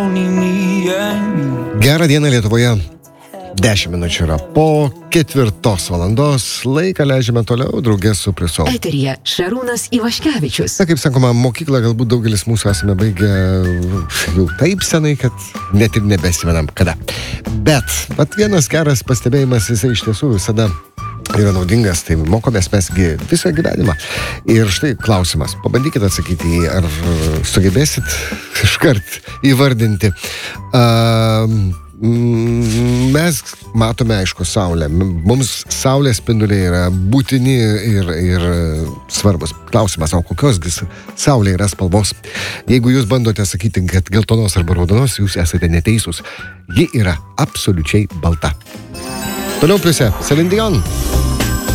Gerą dieną Lietuvoje. 10 minučių yra po 4 valandos. Laiką leidžiame toliau draugės su Priso. Eteryje Šarūnas Ivaškevičius. Na, kaip sakoma, mokyklą galbūt daugelis mūsų esame baigę jau taip senai, kad net ir nebesimenam kada. Bet vienas geras pastebėjimas, jisai iš tiesų visada yra naudingas, tai mokomės mesgi visą gyvenimą. Ir štai klausimas, pabandykite atsakyti, ar sugebėsit iškart įvardinti. Mes matome, aišku, saulę. Mums saulės spinduliai yra būtini ir svarbus. Klausimas, o kokiosgi saulė yra spalvos? Jeigu jūs bandote sakyti, kad geltonos arba raudonos, jūs esate neteisūs. Ji yra absoliučiai balta. Toliau pliuse, Celine Dion.